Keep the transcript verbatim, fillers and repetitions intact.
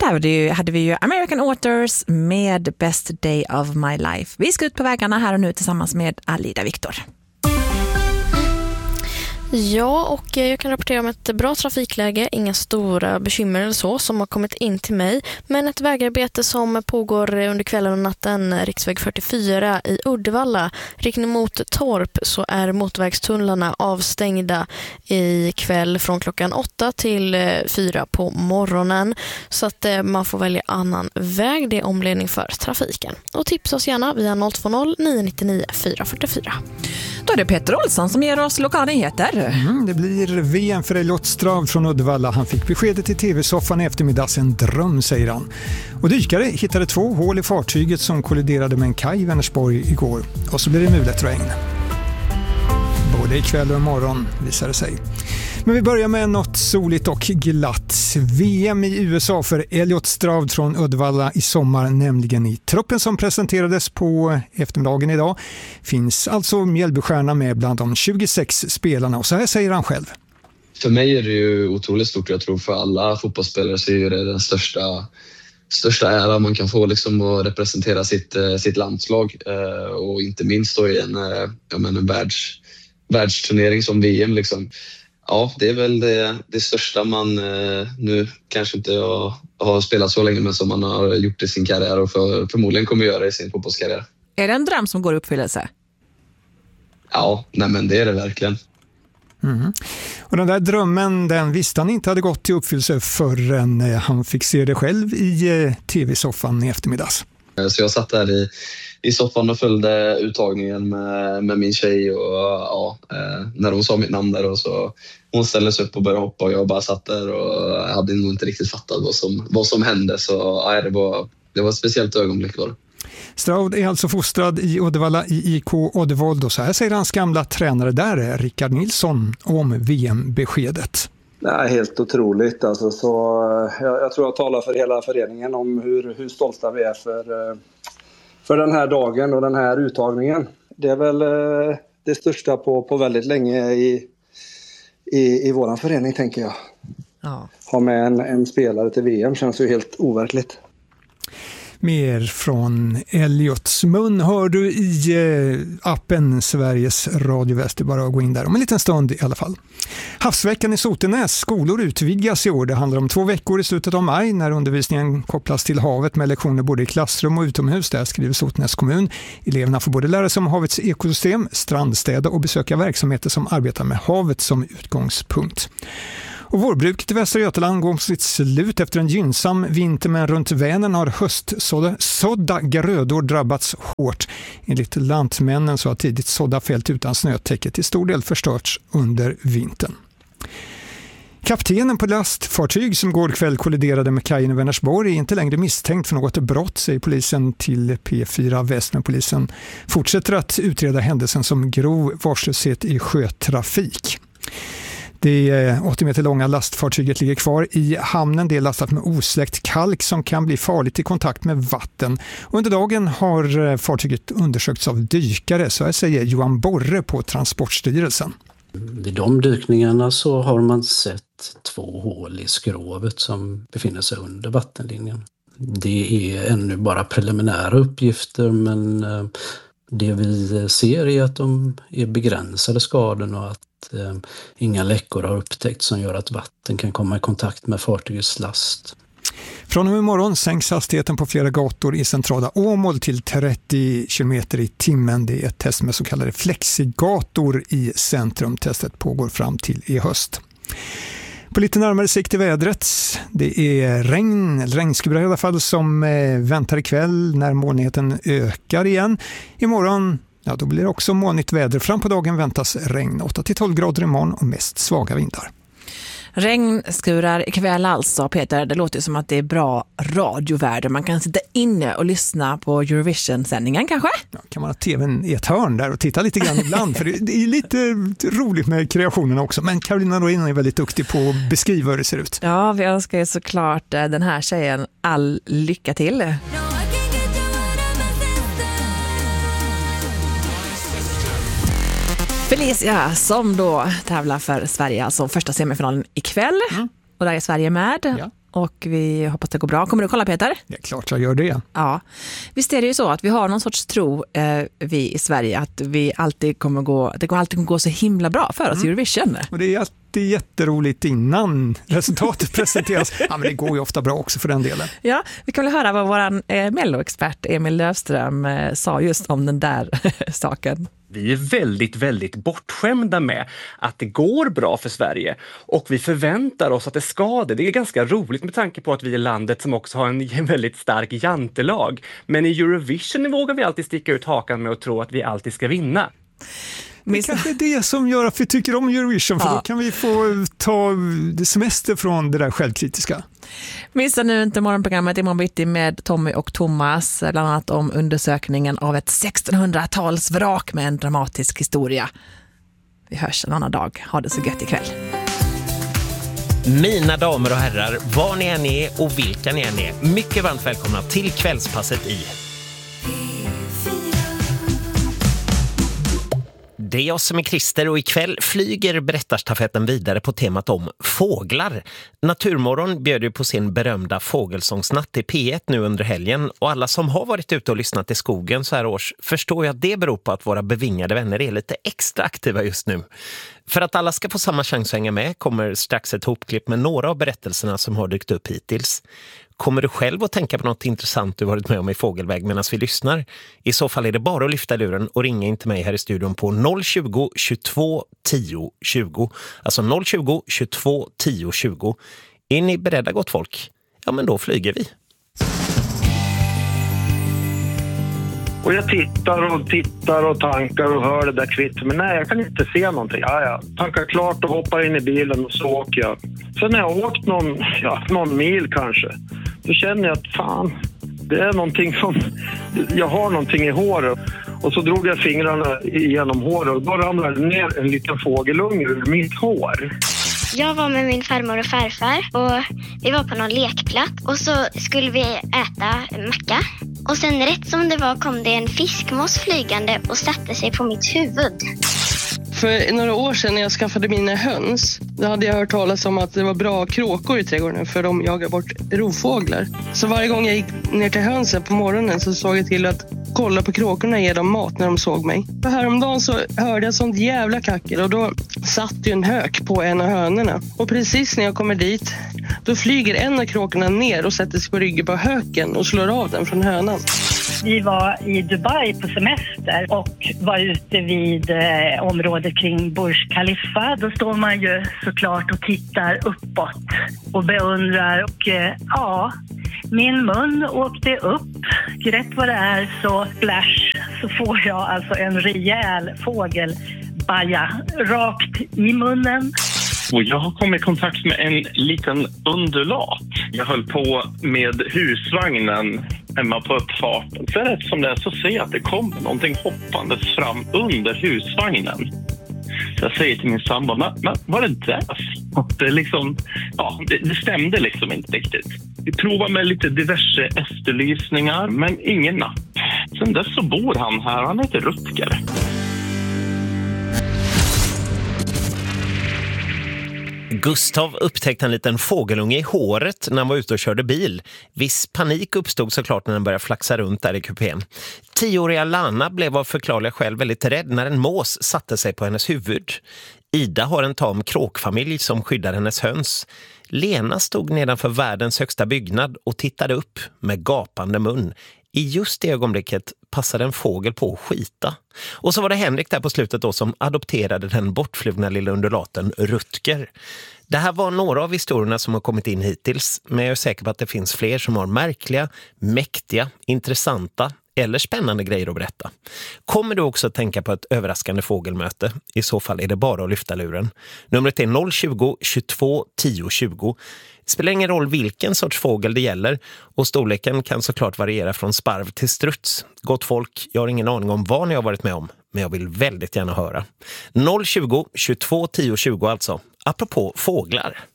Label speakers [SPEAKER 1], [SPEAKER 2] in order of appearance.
[SPEAKER 1] där hade, ju, hade vi ju American Authors med Best Day of My Life. Vi ska ut på vägarna här och nu tillsammans med Alida Viktor.
[SPEAKER 2] Ja, och jag kan rapportera om ett bra trafikläge, inga stora bekymmer eller så som har kommit in till mig, men ett vägarbete som pågår under kvällen och natten, riksväg fyrtiofyra i Uddevalla. Riktning mot Torp så är motorvägstunnlarna avstängda i kväll från klockan åtta till fyra på morgonen, så att man får välja annan väg. Det är omledning för trafiken. Och tipsa oss gärna via noll två noll nio nio nio fyra fyra fyra.
[SPEAKER 1] Då är det Peter Olsson som ger oss lokala nyheter.
[SPEAKER 3] Mm, det blir V M för Elliot Straub från Uddevalla. Han fick beskedet i tv-soffan i eftermiddags, en dröm, säger han. Och dykare hittade två hål i fartyget som kolliderade med en kaj i Vänersborg igår. Och så blir det mulet regn. Både ikväll och imorgon visar det sig. Men vi börjar med något soligt och glatt. V M i U S A för Elliot Straub från Uddevalla i sommar, nämligen i truppen som presenterades på eftermiddagen idag. Finns alltså Mjällbystjärna med bland de tjugosex spelarna, och så här säger han själv.
[SPEAKER 4] För mig är det ju otroligt stort. Jag tror för alla fotbollsspelare så är det den största, största ära man kan få liksom att representera sitt, sitt landslag. Och inte minst då i en, jag menar, en världs, världsturnering som V M liksom. Ja, det är väl det, det största man eh, nu kanske inte har, har spelat så länge, men som man har gjort i sin karriär och för, förmodligen kommer göra i sin fotbollskarriär.
[SPEAKER 1] Är det en dröm som går i uppfyllelse?
[SPEAKER 4] Ja, nej men det är det verkligen.
[SPEAKER 3] Mm. Och den där drömmen, den visste han inte hade gått till uppfyllelse förrän han fick se det själv i eh, tv-soffan i eftermiddags.
[SPEAKER 4] Så jag satt där i, i soffan och följde uttagningen med, med min tjej och ja, när hon sa mitt namn där och så hon ställde sig upp och började hoppa och jag bara satt där och hade nog inte riktigt fattat vad som, vad som hände, så ja, det, var, det var ett speciellt ögonblick var det.
[SPEAKER 3] Straub är alltså fostrad i Uddevalla i I K Oddevold, och så här säger hans gamla tränare där, Rickard Nilsson, om V M-beskedet.
[SPEAKER 5] Nej, helt otroligt. Alltså, så, jag, jag tror jag talar för hela föreningen om hur, hur stolta vi är för, för den här dagen och den här uttagningen. Det är väl det största på, på väldigt länge i, i, i våran förening, tänker jag. Ja. Ha med en, en spelare till V M känns ju helt overkligt.
[SPEAKER 3] Mer från Elliots mun hör du i appen Sveriges Radio Väst. Det är bara att gå in där om en liten stund i alla fall. Havsveckan i Sotenäs skolor utvidgas i år. Det handlar om två veckor i slutet av maj när undervisningen kopplas till havet med lektioner både i klassrum och utomhus. Där skriver Sotenäs kommun. Eleverna får både lära sig om havets ekosystem, strandstäder och besöka verksamheter som arbetar med havet som utgångspunkt. Och vårbruket i Västra Götaland går mot sitt slut efter en gynnsam vinter, men runt Vänern har höstsådda grödor drabbats hårt. Enligt lantmännen så har tidigt sådda fält utan snötäcke till stor del förstörts under vintern. Kaptenen på lastfartyg som går kväll kolliderade med kajen i Vänersborg är inte längre misstänkt för något brott, säger polisen till P fyra Väst, men polisen fortsätter att utreda händelsen som grov vårdslöshet i sjötrafik. Det åttio meter långa lastfartyget ligger kvar i hamnen. Det är lastat med osläckt kalk som kan bli farligt i kontakt med vatten. Och under dagen har fartyget undersökts av dykare, så här säger Johan Borre på Transportstyrelsen.
[SPEAKER 6] Vid de dykningarna så har man sett två hål i skrovet som befinner sig under vattenlinjen. Det är ännu bara preliminära uppgifter, men det vi ser är att de är begränsade skadorna och att eh, inga läckor har upptäckts som gör att vatten kan komma i kontakt med fartygets last.
[SPEAKER 3] Från och med imorgon sänks hastigheten på flera gator i centrala Åmål till trettio kilometer i timmen. Det är ett test med så kallade flexigator i centrum. Testet pågår fram till i höst. På lite närmare sikt i vädret, det är regn, regnskurar i alla fall, som eh, väntar ikväll när molnigheten ökar igen. Imorgon, ja, då blir det också molnigt väder. Fram på dagen väntas regn, åtta till tolv grader imorgon och mest svaga vindar.
[SPEAKER 1] Regnskurar ikväll alltså, Peter. Det låter som att det är bra radioväder. Man kan sitta inne och lyssna på Eurovision-sändningen kanske?
[SPEAKER 3] Ja, kan man ha tvn i ett hörn där och titta lite grann ibland. För det är lite roligt med kreationerna också. Men Carolina Roin är väldigt duktig på att beskriva hur det ser ut.
[SPEAKER 1] Ja, vi önskar ju såklart den här tjejen all lycka till. Felicia som då tävlar för Sverige, alltså första semifinalen ikväll. Mm. Och där är Sverige med.
[SPEAKER 3] Ja.
[SPEAKER 1] och vi hoppas det går bra. Kommer du kolla, Peter?
[SPEAKER 3] Det är klart jag gör det.
[SPEAKER 1] Ja. Visst är det ju så att vi har någon sorts tro, eh, vi i Sverige, att vi alltid kommer gå, det kommer alltid gå så himla bra för oss i mm. Eurovision.
[SPEAKER 3] Och det är alltid jätteroligt innan resultatet presenteras. Ja, men det går ju ofta bra också för den delen.
[SPEAKER 1] Ja, vi kan väl höra vad vår eh, Mello-expert Emil Löfström eh, sa just om den där saken.
[SPEAKER 7] Vi är väldigt, väldigt bortskämda med att det går bra för Sverige och vi förväntar oss att det ska det. Det är ganska roligt med tanke på att vi är landet som också har en väldigt stark jantelag. Men i Eurovision vågar vi alltid sticka ut hakan med att tro att vi alltid ska vinna.
[SPEAKER 3] Det är kanske det som gör att vi tycker om Eurovision, för ja. Då kan vi få ta semester från det där självkritiska.
[SPEAKER 1] Missa nu inte morgonprogrammet imorgon bitti med Tommy och Thomas, bland annat om undersökningen av ett sextonhundratals vrak med en dramatisk historia. Vi hörs en annan dag. Ha det så gött ikväll.
[SPEAKER 8] Mina damer och herrar, var ni än är och vilka ni än är, mycket varmt välkomna till kvällspasset i Det är jag som är Christer och ikväll flyger berättarstafetten vidare på temat om fåglar. Naturmorgon bjöd ju på sin berömda fågelsångsnatt i P ett nu under helgen och alla som har varit ute och lyssnat i skogen så här års förstår ju att det beror på att våra bevingade vänner är lite extra aktiva just nu. För att alla ska få samma chans att hänga med kommer strax ett hopklipp med några av berättelserna som har dykt upp hittills. Kommer du själv att tänka på något intressant du varit med om i fågelväg medan vi lyssnar? I så fall är det bara att lyfta luren och ringa in till mig här i studion på noll tjugo, tjugotvå, tio, tjugo. Alltså noll tjugo, tjugotvå, tio, tjugo. Är ni beredda, gott folk? Ja, men då flyger vi.
[SPEAKER 9] Och jag tittar och tittar och tankar och hör det där kvitt. Men nej, jag kan inte se någonting. Ja, ja. Tankar klart och hoppar in i bilen och så åker jag. Sen när jag har åkt någon, ja, någon mil kanske, då känner jag att fan, det är någonting som... Jag har någonting i håret. Och så drog jag fingrarna igenom håret och då ramlade ner en liten fågelunge ur mitt hår.
[SPEAKER 10] Jag var med min farmor och farfar och vi var på någon lekplats och så skulle vi äta macka. Och sen rätt som det var kom det en fiskmås flygande och satte sig på mitt huvud.
[SPEAKER 11] För några år sedan när jag skaffade mina höns, då hade jag hört talas om att det var bra kråkor i trädgården för de jagar bort rovfåglar. Så varje gång jag gick ner till hönsen på morgonen så såg jag till att kolla på kråkorna och ge dem mat när de såg mig. Och häromdagen så hörde jag sånt jävla kackel och då satt ju en hök på en av hönorna. Och precis när jag kommer dit, då flyger en av kråkorna ner och sätter sig på ryggen på höken och slår av den från hönan.
[SPEAKER 12] Vi var i Dubai på semester och var ute vid eh, området kring Burj Khalifa. Då står man ju såklart och tittar uppåt och beundrar. Och eh, ja, min mun åkte upp. Rätt vad det är så splash så får jag alltså en rejäl fågelbaja rakt i munnen.
[SPEAKER 9] Och jag har kommit i kontakt med en liten undulat. Jag höll på med husvagnen hemma på uppfarten. Så rätt som det är så ser jag att det kommer någonting hoppandes fram under husvagnen. Så jag säger till min sambo, men, men vad är det där? Och det, liksom, ja, det, det stämde liksom inte riktigt. Vi provar med lite diverse efterlysningar, men ingen napp. Sen dess så bor han här, han heter Rutger.
[SPEAKER 8] Gustav upptäckte en liten fågelunge i håret när han var ute och körde bil. Viss panik uppstod såklart när han började flaxa runt där i kupén. Tioåriga Lana blev av förklarliga skäl väldigt rädd när en mås satte sig på hennes huvud. Ida har en tam kråkfamilj som skyddar hennes höns. Lena stod nedanför världens högsta byggnad och tittade upp med gapande mun. I just det ögonblicket passade en fågel på att skita. Och så var det Henrik där på slutet då som adopterade den bortflugna lilla undulaten Rutger. Det här var några av historierna som har kommit in hittills, men jag är säker på att det finns fler som har märkliga, mäktiga, intressanta eller spännande grejer att berätta. Kommer du också att tänka på ett överraskande fågelmöte? I så fall är det bara att lyfta luren. Numret är noll tjugo, tjugotvå, tio, tjugo. Det spelar ingen roll vilken sorts fågel det gäller och storleken kan såklart variera från sparv till struts. Gott folk, jag har ingen aning om vad ni har varit med om, men jag vill väldigt gärna höra. noll tjugo, tjugotvå, tio, tjugo alltså, apropå fåglar.